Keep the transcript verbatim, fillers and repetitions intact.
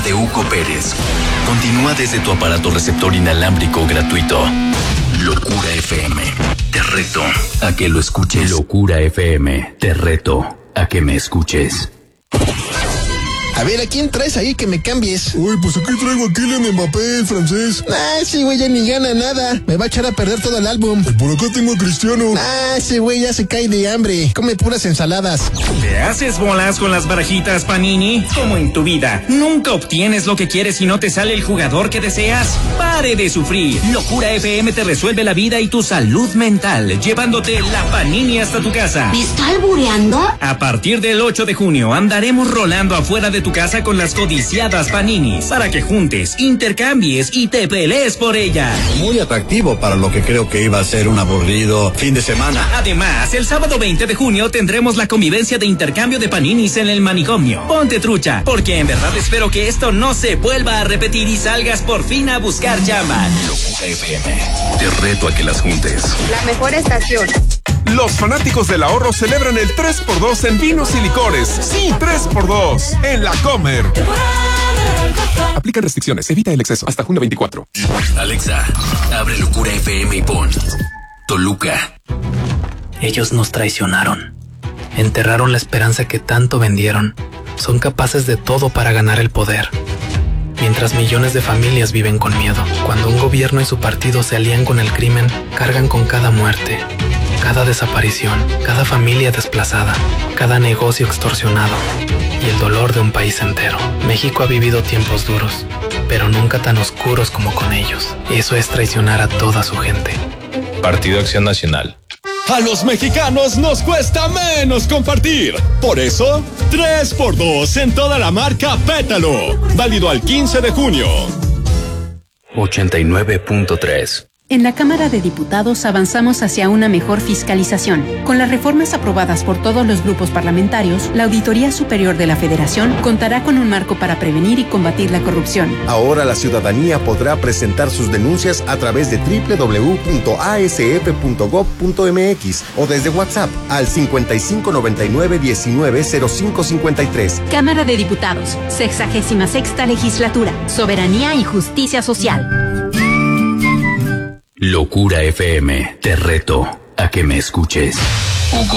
de Hugo Pérez continúa desde tu aparato receptor inalámbrico gratuito. Locura F M. Te reto a que lo escuches. Locura F M. Te reto a que me escuches. A ver, ¿a quién traes ahí que me cambies? Uy, pues aquí traigo a Kylian Mbappé, el francés. Ah, ese güey ya ni gana nada. Me va a echar a perder todo el álbum. Y por acá tengo a Cristiano. Ah, ese güey ya se cae de hambre. Come puras ensaladas. ¿Te haces bolas con las barajitas Panini? Como en tu vida, nunca obtienes lo que quieres y no te sale el jugador que deseas. ¡Pare de sufrir! Locura F M te resuelve la vida y tu salud mental, llevándote la Panini hasta tu casa. ¿Me está albureando? A partir del ocho de junio andaremos rolando afuera de tu casa con las codiciadas Paninis para que juntes, intercambies y te pelees por ellas. Muy atractivo para lo que creo que iba a ser un aburrido fin de semana. Además, el sábado veinte de junio tendremos la convivencia de intercambio de Paninis en el manicomio. Ponte trucha, porque en verdad espero que esto no se vuelva a repetir y salgas por fin a buscar chamba. Locura F M. Te reto a que las juntes. La mejor estación. Los fanáticos del ahorro celebran el tres por dos en vinos y licores. Sí, tres por dos en La Comer. Aplican restricciones, evita el exceso. Hasta junio veinticuatro. Alexa, abre Locura F M y pon Toluca. Ellos nos traicionaron. Enterraron la esperanza que tanto vendieron. Son capaces de todo para ganar el poder. Mientras millones de familias viven con miedo. Cuando un gobierno y su partido se alían con el crimen, cargan con cada muerte, cada desaparición, cada familia desplazada, cada negocio extorsionado y el dolor de un país entero. México ha vivido tiempos duros, pero nunca tan oscuros como con ellos. Eso es traicionar a toda su gente. Partido Acción Nacional. A los mexicanos nos cuesta menos compartir. Por eso, tres por dos en toda la marca Pétalo. Válido al quince de junio. ochenta y nueve punto tres. En la Cámara de Diputados avanzamos hacia una mejor fiscalización. Con las reformas aprobadas por todos los grupos parlamentarios, la Auditoría Superior de la Federación contará con un marco para prevenir y combatir la corrupción. Ahora la ciudadanía podrá presentar sus denuncias a través de doble u doble u doble u punto a s f punto gob punto m x o desde WhatsApp al cincuenta y cinco noventa y nueve diecinueve cero cinco cincuenta y tres. Cámara de Diputados, sexagésima sexta legislatura, soberanía y justicia social. Locura F M. Te reto a que me escuches.